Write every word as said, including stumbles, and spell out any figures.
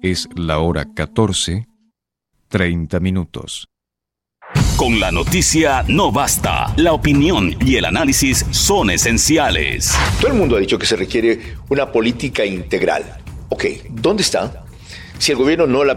Es la hora catorce, treinta minutos. Con la noticia no basta. La opinión y el análisis son esenciales. Todo el mundo ha dicho que se requiere una política integral. Ok, ¿dónde está? Si el gobierno no la